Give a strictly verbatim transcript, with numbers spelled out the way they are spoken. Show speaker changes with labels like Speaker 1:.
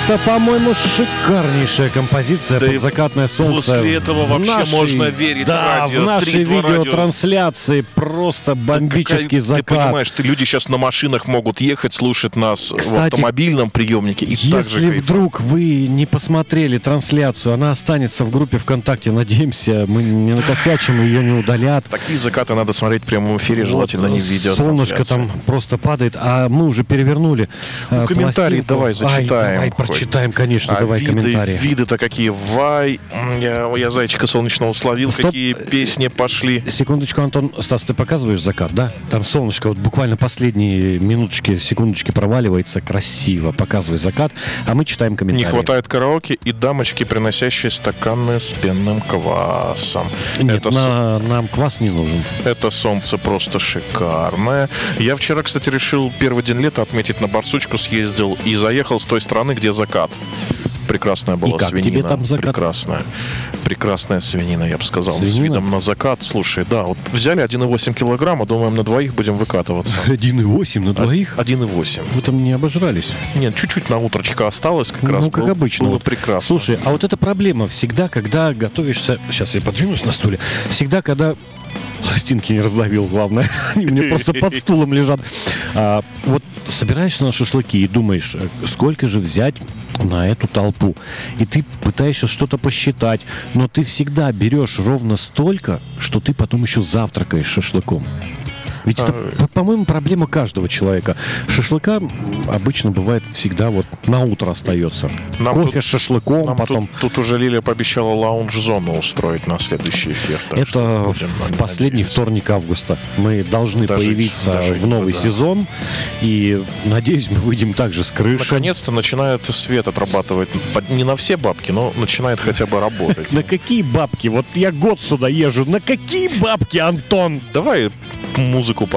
Speaker 1: Это, по-моему, шикарнейшая композиция
Speaker 2: Да
Speaker 1: под закатное солнце.
Speaker 2: После этого
Speaker 1: В
Speaker 2: вообще
Speaker 1: нашей-
Speaker 2: можно верить
Speaker 1: да,
Speaker 2: радио.
Speaker 1: в нашей
Speaker 2: Три-два радио.
Speaker 1: видеотрансляции просто бомбический
Speaker 2: Какая-
Speaker 1: закат.
Speaker 2: Ты понимаешь, ты, люди сейчас на машинах могут ехать, слушать нас в
Speaker 1: Кстати,
Speaker 2: автомобильном приемнике и так же
Speaker 1: Если
Speaker 2: кайфовать.
Speaker 1: вдруг вы не посмотрели трансляцию, она останется в группе ВКонтакте. Надеемся, мы не накосячим, ее не удалят.
Speaker 2: Такие закаты надо смотреть в прямом эфире, желательно не в видео.
Speaker 1: Солнышко там просто падает, а мы уже перевернули.
Speaker 2: Ну,
Speaker 1: э,
Speaker 2: комментарии
Speaker 1: пластинку.
Speaker 2: давай
Speaker 1: Ай,
Speaker 2: зачитаем.
Speaker 1: давай
Speaker 2: хоть.
Speaker 1: прочитаем, конечно,
Speaker 2: А
Speaker 1: давай
Speaker 2: виды,
Speaker 1: комментарии.
Speaker 2: виды-то какие. Вай, я, я зайчика солнечного словил,
Speaker 1: Стоп.
Speaker 2: какие песни пошли.
Speaker 1: Секундочку, Антон. Стас, ты показываешь закат, да? Там солнышко вот буквально последние минуточки, секундочки проваливается. Красиво. Показывай закат. А мы читаем комментарии.
Speaker 2: Не хватает караоке и дамочки, приносящие стаканы с пенным квасом.
Speaker 1: Нет,
Speaker 2: это, со-
Speaker 1: на- нам квас не нужен.
Speaker 2: это солнце просто шикарное. Я вчера, кстати, решил первый день лета отметить на Барсучку, съездил и заехал с той стороны, где закат. Прекрасная была
Speaker 1: И как
Speaker 2: свинина.
Speaker 1: тебе там закат?
Speaker 2: Прекрасная. Прекрасная свинина, я бы сказал. С
Speaker 1: Свинина?
Speaker 2: видом на закат. Слушай, да, вот взяли один и восемь килограмма, думаем, на двоих будем выкатываться.
Speaker 1: один и восемь на двоих?
Speaker 2: один и восемь.
Speaker 1: Вы там не обожрались?
Speaker 2: Нет, чуть-чуть на утречко осталось, как раз
Speaker 1: Ну, как
Speaker 2: был-
Speaker 1: обычно.
Speaker 2: было
Speaker 1: Вот.
Speaker 2: прекрасно.
Speaker 1: Слушай, а вот эта проблема всегда, когда готовишься... Сейчас я подвинусь на стуле. Всегда, когда... Пластинки не раздавил, главное. Они у меня просто под стулом лежат. А, вот собираешься на шашлыки и думаешь, э, сколько же взять на эту толпу. И ты пытаешься что-то посчитать, но ты всегда берешь ровно столько, что ты потом еще завтракаешь шашлыком. Ведь это, по- по-моему, проблема каждого человека. Шашлыка м, обычно бывает всегда вот на утро остается.
Speaker 2: Нам
Speaker 1: Кофе
Speaker 2: тут-
Speaker 1: с шашлыком,
Speaker 2: Нам
Speaker 1: потом...
Speaker 2: тут, тут уже Лилия пообещала лаунж-зону устроить на следующий эфир. так что
Speaker 1: Это
Speaker 2: будем
Speaker 1: в последний
Speaker 2: надеяться.
Speaker 1: вторник августа. Мы должны
Speaker 2: Дожить,
Speaker 1: появиться
Speaker 2: дожить,
Speaker 1: в новый
Speaker 2: да.
Speaker 1: сезон. И, надеюсь, мы выйдем также с крыши.
Speaker 2: Наконец-то начинает свет отрабатывать. Под- Не на все бабки, но начинает хотя бы работать.
Speaker 1: На какие бабки? Вот я год сюда езжу. На какие бабки, Антон?
Speaker 2: Давай музыку